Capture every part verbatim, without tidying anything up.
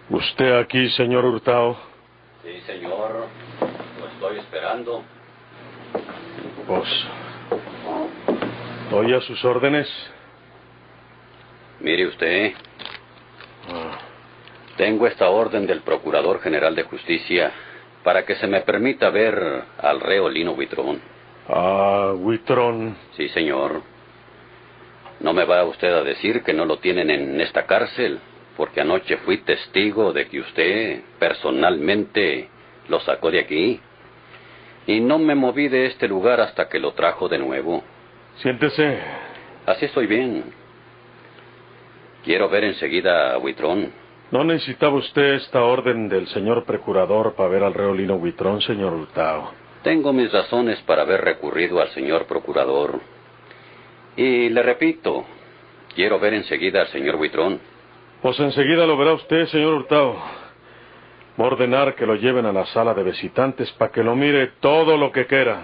¿Usted aquí, señor Hurtado? Sí, señor. Lo estoy esperando. Pues... ¿Estoy a sus órdenes? Mire usted. Ah. Tengo esta orden del Procurador General de Justicia para que se me permita ver al reo Lino Huitrón. Ah, Huitrón. Sí, señor. ¿No me va usted a decir que no lo tienen en esta cárcel? Porque anoche fui testigo de que usted personalmente lo sacó de aquí. Y no me moví de este lugar hasta que lo trajo de nuevo. Siéntese. Así estoy bien. Quiero ver enseguida a Huitrón. ¿No necesitaba usted esta orden del señor procurador para ver al reo Lino Huitrón, señor Hurtado? Tengo mis razones para haber recurrido al señor procurador. Y le repito, quiero ver enseguida al señor Huitrón. Pues enseguida lo verá usted, señor Hurtado. Voy a ordenar que lo lleven a la sala de visitantes para que lo mire todo lo que quiera.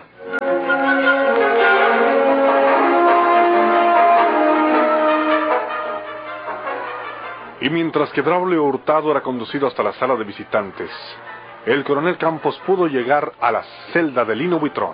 Y mientras que Braulio Hurtado era conducido hasta la sala de visitantes, el coronel Campos pudo llegar a la celda de Lino Huitrón.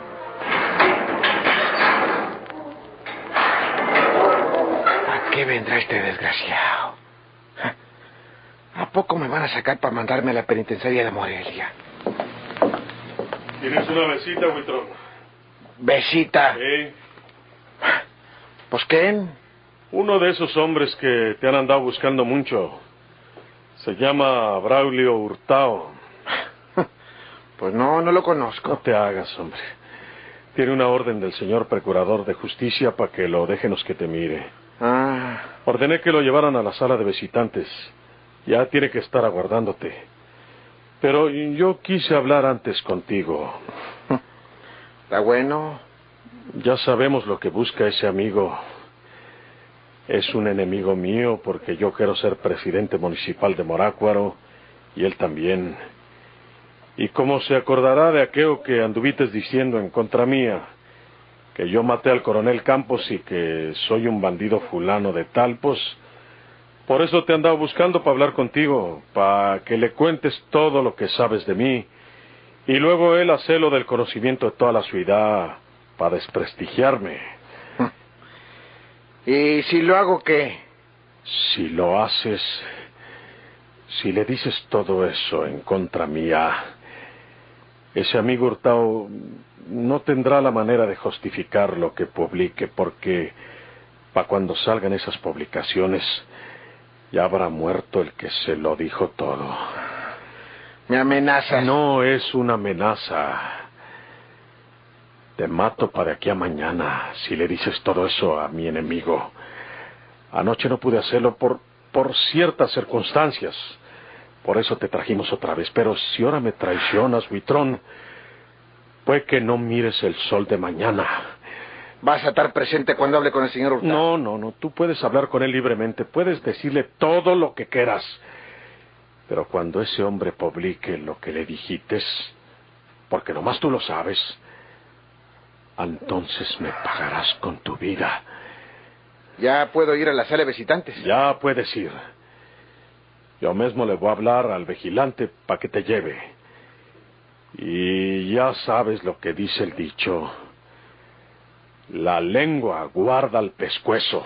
¿A qué vendrá este desgraciado? ¿A poco me van a sacar para mandarme a la penitenciaria de Morelia? ¿Tienes una besita, Huitrón? ¿Besita? Sí. ¿Pues quién? Uno de esos hombres que te han andado buscando mucho. Se llama Braulio Hurtado. Pues no, no lo conozco. No te hagas, hombre. Tiene una orden del señor procurador de justicia para que lo déjenos que te mire. Ah. Ordené que lo llevaran a la sala de visitantes. Ya tiene que estar aguardándote. Pero yo quise hablar antes contigo. ¿Está bueno? Ya sabemos lo que busca ese amigo. Es un enemigo mío porque yo quiero ser presidente municipal de Morácuaro y él también. Y como se acordará de aquello que anduvites diciendo en contra mía, que yo maté al coronel Campos y que soy un bandido fulano de tal, pues por eso te he andado buscando para hablar contigo, para que le cuentes todo lo que sabes de mí y luego él hace lo del conocimiento de toda la ciudad para desprestigiarme. ¿Y si lo hago qué? Si lo haces, si le dices todo eso en contra mía, ese amigo Hurtado no tendrá la manera de justificar lo que publique, porque para cuando salgan esas publicaciones ya habrá muerto el que se lo dijo todo. ¿Me amenazas? No es una amenaza. Te mato para de aquí a mañana si le dices todo eso a mi enemigo. Anoche no pude hacerlo por, por ciertas circunstancias. Por eso te trajimos otra vez. Pero si ahora me traicionas, Huitrón, puede que no mires el sol de mañana. ¿Vas a estar presente cuando hable con el señor Hurtado? No, no, no. Tú puedes hablar con él libremente. Puedes decirle todo lo que quieras. Pero cuando ese hombre publique lo que le dijites, porque nomás tú lo sabes, entonces me pagarás con tu vida. ¿Ya puedo ir a la sala de visitantes? Ya puedes ir. Yo mismo le voy a hablar al vigilante para que te lleve. Y ya sabes lo que dice el dicho. La lengua guarda el pescuezo.